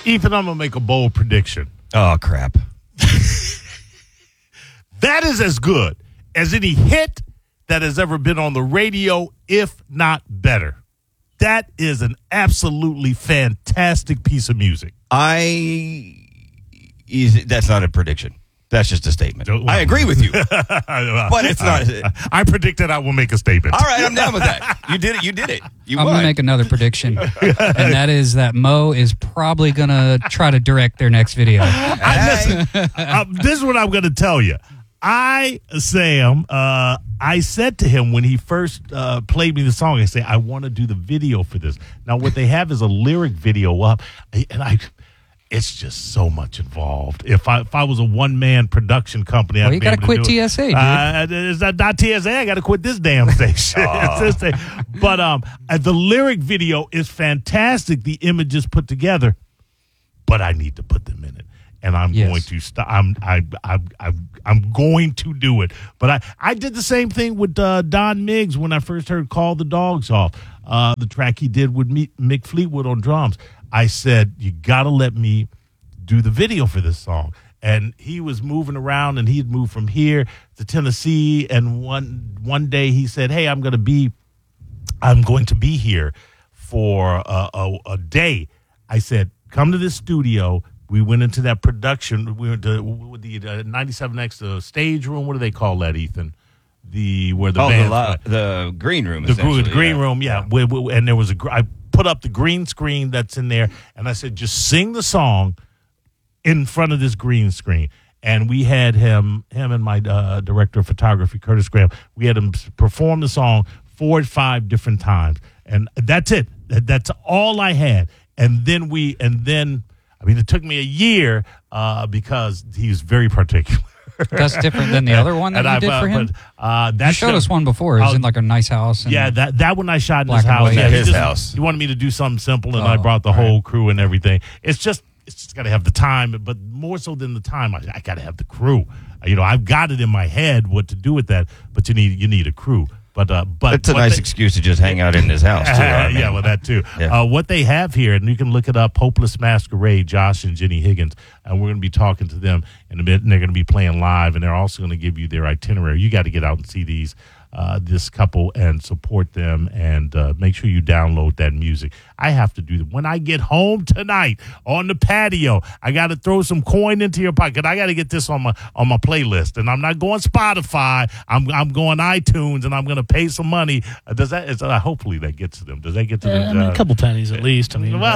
Ethan, I'm going to make a bold prediction. Oh, crap. That is as good as any hit that has ever been on the radio, if not better. That is an absolutely fantastic piece of music. That's not a prediction. That's just a statement. I agree with you, but it's not. I predicted I will make a statement. All right, I'm down with that. You did it. You did it. I'm going to make another prediction, and that is that Mo is probably going to try to direct their next video. Listen, this is what I'm going to tell you. Sam, I said to him when he first played me the song, I say, I want to do the video for this. Now, what they have is a lyric video up, and it's just so much involved. If I was a one-man production company, you got to quit TSA, dude. It's not TSA. I got to quit this damn station. But the lyric video is fantastic. The images put together, but I need to put them in it, and I'm going to stop. I'm going to do it. But I did the same thing with Don Miggs when I first heard "Call the Dogs Off," the track he did with Mick Fleetwood on drums. I said, you got to let me do the video for this song. And he was moving around, and he had moved from here to Tennessee. And one day he said, hey, I'm going to be here for a day. I said, come to this studio. We went into that production. We went to the 97X stage room. What do they call that, Ethan? The green room. The green room, yeah. And there was I put up the green screen that's in there, and I said, just sing the song in front of this green screen. And we had him and my director of photography, Curtis Graham, we had him perform the song 4 or 5 different times. And that's it. That's all I had. And then it took me a year because he was very particular. That's different than the other one that you did for him? You showed us one before. It was in like a nice house. Yeah, that one I shot in his house. Yeah, his house. He wanted me to do something simple, and I brought the whole crew and everything. It's just got to have the time, but more so than the time, I got to have the crew. I've got it in my head what to do with that, but you need a crew. But it's a nice excuse to just hang out in his house, too. Yeah, well, that too. Yeah. What they have here, and you can look it up, Hopeless Masquerade, Josh and Jenny Higgins, and we're going to be talking to them in a bit, and they're going to be playing live, and they're also going to give you their itinerary. You got to get out and see this couple and support them, and make sure you download that music. I have to do that. When I get home tonight on the patio, I got to throw some coin into your pocket. I got to get this on my playlist, and I'm not going Spotify. I'm going iTunes, and I'm going to pay some money. Hopefully that gets to them. Does that get to them? A couple pennies at least.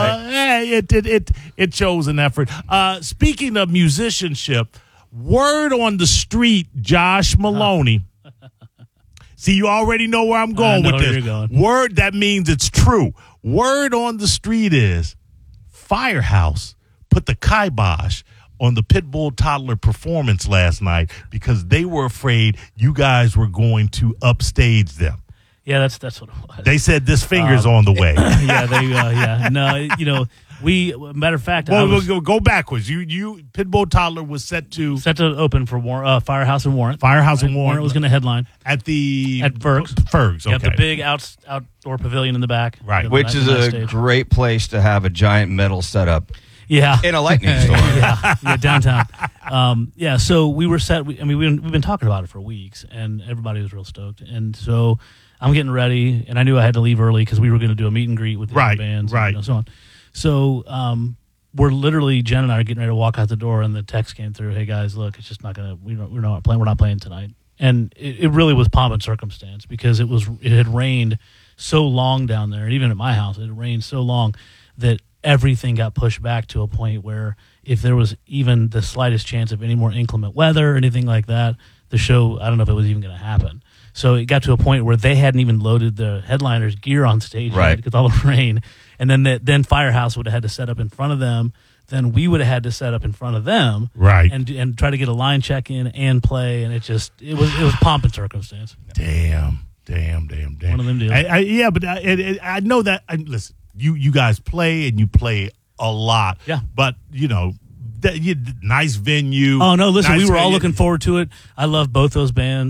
It shows an effort. Speaking of musicianship, word on the street, Josh Maloney. See, you already know where I'm going with this. Word, that means it's true. Word on the street is Firehouse put the kibosh on the Pitbull Toddler performance last night because they were afraid you guys were going to upstage them. Yeah, that's what it was. They said this finger's on the way. No, matter of fact, we'll go backwards. You Pitbull Toddler was set to open for Firehouse and Warrant. Warrant was going to headline at Ferg's. Ferg's, okay. Yeah, the big outdoor pavilion in the back, right? Which is a great place to have a giant metal setup. Yeah, in a lightning storm. yeah, downtown. So we were set. We've been talking about it for weeks, and everybody was real stoked. And so I'm getting ready, and I knew I had to leave early because we were going to do a meet and greet with the other bands, and so on. So we're literally, Jen and I are getting ready to walk out the door, and the text came through, hey guys, look, it's just not going to, we're not playing tonight. And it really was pomp and circumstance because it had rained so long down there, and even at my house, it had rained so long that everything got pushed back to a point where if there was even the slightest chance of any more inclement weather or anything like that, the show, I don't know if it was even going to happen. So it got to a point where they hadn't even loaded the headliners' gear on stage yet because all the rain. And then Firehouse would have had to set up in front of them. Then we would have had to set up in front of them, and try to get a line check in and play. And it was pomp and circumstance. Damn. One of them deals. I know that. Listen, you guys play and you play a lot. Yeah, but nice venue. Oh no, listen, nice we were all looking forward to it. I love both those bands.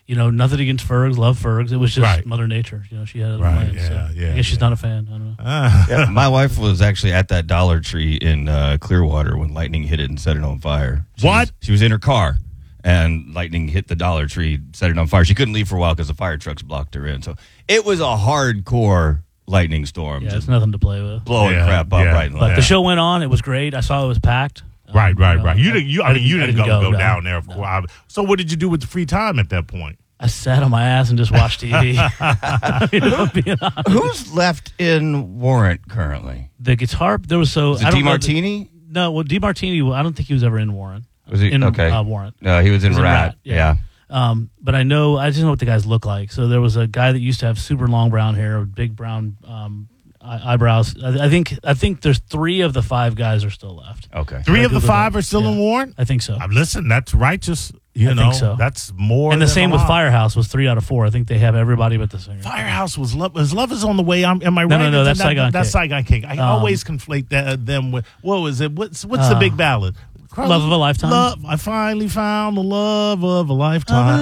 nothing against Fergs, love Fergs. It was just Right. Mother Nature. She had other Right, plans. yeah, so yeah, I guess she's yeah. not a fan. I don't know. Yeah, my wife was actually at that Dollar Tree in Clearwater when lightning hit it and set it on fire. She was in her car, and lightning hit the Dollar Tree, set it on fire. She couldn't leave for a while because the fire trucks blocked her in. So it was a hardcore lightning storm. Yeah, it's nothing to play with. Blowing crap up right and But left. the show went on. It was great. I saw it was packed. Right. You didn't go no. down there. No. So what did you do with the free time at that point? I sat on my ass and just watched TV. Being honest. Who's left in Warrant currently? The guitar? There was Is it DeMartini? No, well, DeMartini. I don't think he was ever in Warrant. Was he? In Okay. Warrant. No, he was in Rat. Yeah. But I just know what the guys look like. So there was a guy that used to have super long brown hair, big brown eyebrows. I think there's 3 of the 5 guys are still left. Okay. 3 of the 5 are still in Warrant? I think so. Listen, that's righteous. I think so. That's more. And the than same a with lot. Firehouse was 3 out of 4. I think they have everybody but the singer. Firehouse was Love Is on the Way. Am I right? No, that's Saigon That's King. Saigon King. I always conflate them with, what was it? What's the big ballad? Love of a Lifetime. I finally found the love of a lifetime.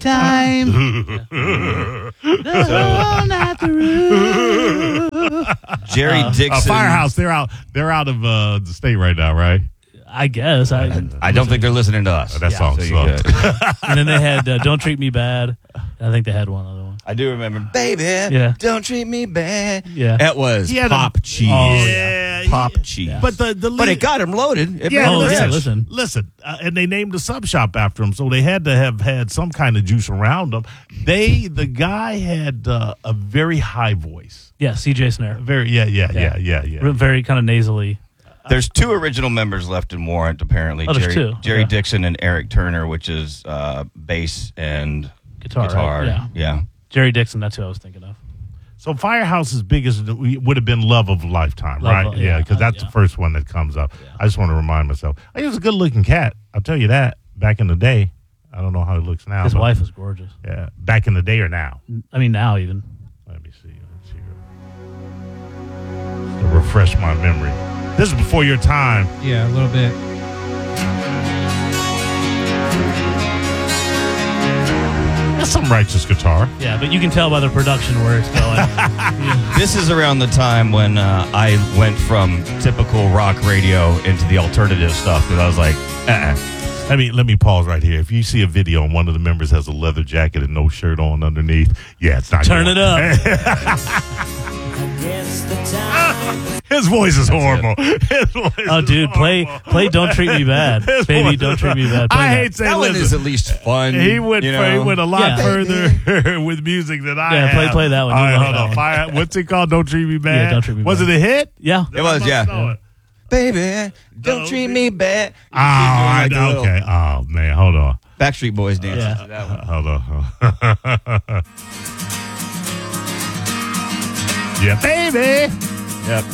Jerry Dixon. Firehouse. They're out of the state right now, right? I guess. I don't think they're listening to us. That song So you're sucks. good. And then they had Don't Treat Me Bad. I think they had one other one. I do remember, baby, don't treat me bad. Yeah. That was He had Pop Cheese. Yeah. Cheese. But the lead, But it got him loaded. It Yeah, made him listen, rich. listen, and they named the sub shop after him, so they had to have had some kind of juice around them. The guy had a very high voice, Yeah, CJ Snare. very yeah. Very kind of nasally. There's 2 original members left in Warrant, apparently. Oh, there's 2. Jerry Okay. Dixon and Eric Turner, which is bass and Guitar, right? Yeah. Jerry Dixon, that's who I was thinking of. So Firehouse's biggest would have been Love of a Lifetime, right? Yeah, because that's the first one that comes up. Yeah. I just want to remind myself. He was a good-looking cat. I'll tell you that. Back in the day, I don't know how he looks now. His but- wife is gorgeous. Yeah, back in the day or now. I mean, now even. Let me see. To refresh my memory. This is before your time. Yeah, a little bit. That's some righteous guitar. Yeah, but you can tell by the production where it's going. This is around the time when I went from typical rock radio into the alternative stuff, because I was like, Let me pause right here. If you see a video and one of the members has a leather jacket and no shirt on underneath, yeah, it's not. Turn going. it up. His voice is horrible. His voice Oh, is dude, horrible. play "Don't Treat Me Bad," His baby. voice- Don't treat me bad. Play I that. hate saying that one listen. is at least fun. He went a lot Yeah. further with music than I Yeah, have. play that one. All You right, love hold that on. one. Fire, what's it called? Don't Treat Me Bad? Yeah, Don't Treat Me Was Bad. it a hit? Yeah. It was, yeah. Know it. Baby, don't treat me bad. Okay. Oh, man. Hold on. Backstreet Boys dancing Yeah. to that one. Hold on. Yeah, baby. Yep.